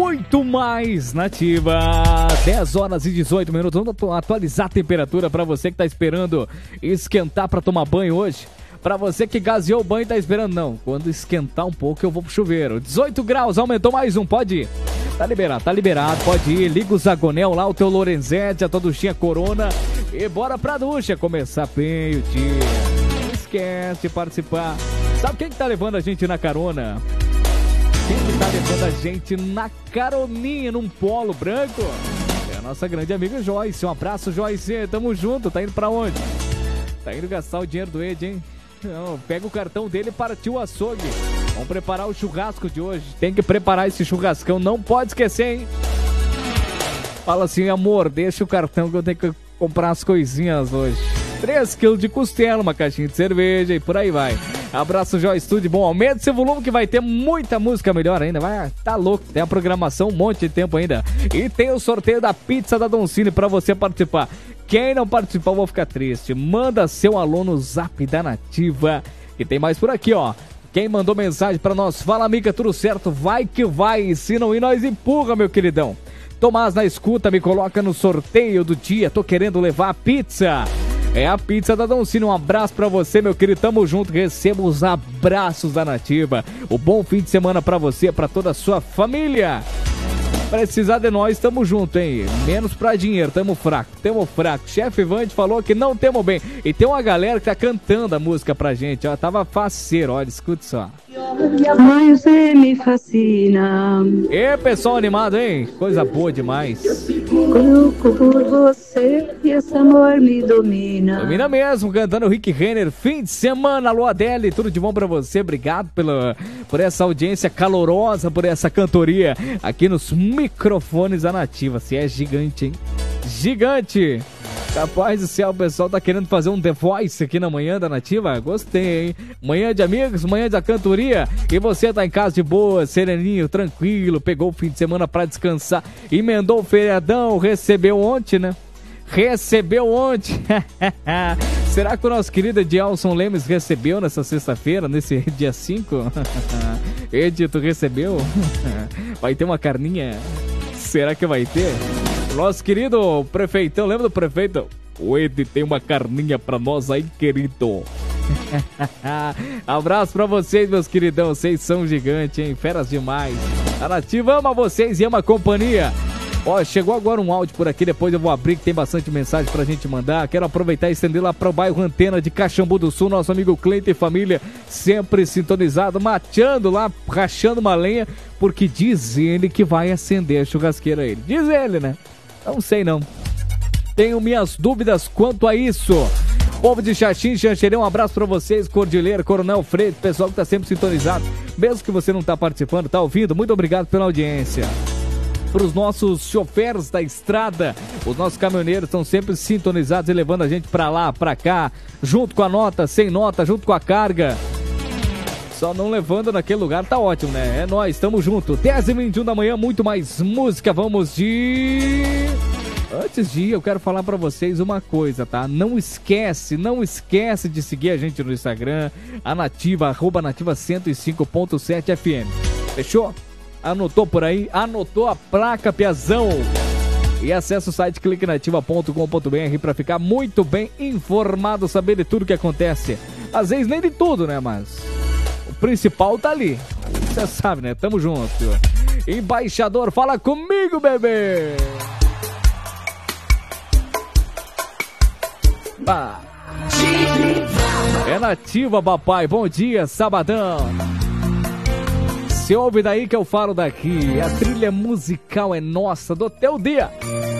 muito mais nativa. 10 horas e 18 minutos. Vamos atualizar a temperatura para você que tá esperando esquentar para tomar banho hoje. Pra você que gaseou o banho e tá esperando, não. Quando esquentar um pouco eu vou pro chuveiro. 18 graus, aumentou mais um, pode ir. Tá liberado, pode ir. Liga o Zagonel lá, o teu Lorenzetti, a tua duchinha Corona. E bora pra ducha, começar bem o dia. Não esquece de participar. Sabe quem que tá levando a gente na carona? Quem que tá levando a gente na caroninha, num polo branco? É a nossa grande amiga Joyce. Um abraço, Joyce. Tamo junto. Tá indo pra onde? Tá indo gastar o dinheiro do Ed, hein? Não, pega o cartão dele e partiu o açougue. Vamos preparar o churrasco de hoje. Tem que preparar esse churrascão, não pode esquecer, hein? Fala assim, amor, deixa o cartão que eu tenho que comprar as coisinhas hoje. 3 quilos de costela, uma caixinha de cerveja e por aí vai. Abraço, Joy Studio. Bom, aumenta seu volume que vai ter muita música melhor ainda. Vai, tá louco, tem a programação, um monte de tempo ainda. E tem o sorteio da pizza da Doncini pra você participar. Quem não participar, eu vou ficar triste. Manda seu alô no Zap da Nativa. E tem mais por aqui, ó. Quem mandou mensagem pra nós, fala amiga, tudo certo, vai que vai. Se não ir, nós empurra, meu queridão. Tomás na escuta, me coloca no sorteio do dia. Tô querendo levar a pizza. É a pizza da Doncini. Um abraço pra você, meu querido. Tamo junto. Receba os abraços da Nativa. O bom fim de semana pra você, pra toda a sua família. Precisar de nós, tamo junto, hein? Menos pra dinheiro, tamo fraco. Chefe Vande falou que não temo bem. E tem uma galera que tá cantando a música pra gente, ó. Tava faceiro, olha, escuta só. Mãe, você me fascina. E pessoal animado, hein? Coisa boa demais. Louco por você e esse amor me domina. Domina mesmo, cantando Rick Renner. Fim de semana, alô Adele, tudo de bom pra você. Obrigado por essa audiência calorosa, por essa cantoria aqui nos microfones da Nativa. Você é gigante, hein? Gigante! Capaz do céu, o pessoal tá querendo fazer um The Voice aqui na manhã da Nativa. Gostei, hein? Manhã de amigos, manhã da cantoria. E você tá em casa de boa, sereninho, tranquilo. Pegou o fim de semana pra descansar. Emendou o feriadão, recebeu ontem, né? Será que o nosso querido Edielson Lemes recebeu nessa sexta-feira, nesse dia 5? Edi, tu recebeu? Vai ter uma carninha? Será que vai ter? Nosso querido prefeitão, lembra do prefeito? O Edi tem uma carninha pra nós aí, querido. Abraço pra vocês, meus queridão. Vocês são gigantes, hein? Feras demais. A Nativa ama vocês e ama a companhia. Ó, chegou agora um áudio por aqui, depois eu vou abrir que tem bastante mensagem pra gente mandar. Quero aproveitar e estender lá pro bairro Antena de Caxambu do Sul, nosso amigo Cleiton e família, sempre sintonizado, mateando lá, rachando uma lenha, porque diz ele que vai acender a churrasqueira ele. Diz ele, né? Não sei não. Tenho minhas dúvidas quanto a isso. Povo de Xaxim, Xanxerê, um abraço pra vocês, Cordilheira, Coronel Freire, pessoal que tá sempre sintonizado. Mesmo que você não tá participando, tá ouvindo, muito obrigado pela audiência. Para os nossos choferes da estrada, os nossos caminhoneiros estão sempre sintonizados e levando a gente para lá, para cá, junto com a nota, sem nota, junto com a carga. Só não levando naquele lugar, tá ótimo, né? É nóis, tamo junto. 10h21 da manhã, muito mais música, vamos de... Antes de ir, eu quero falar para vocês uma coisa, tá? Não esquece de seguir a gente no Instagram, a Nativa, @nativa105.7 FM. Fechou? Anotou por aí? Anotou a placa, piazão? E acessa o site cliquenativa.com.br para ficar muito bem informado, saber de tudo que acontece. Às vezes nem de tudo, né? Mas o principal tá ali. Você sabe, né? Tamo junto. Embaixador, fala comigo, bebê! Ah. É Nativa, papai. Bom dia, sabadão. Você ouve daí que eu falo daqui. A trilha musical é nossa do teu dia.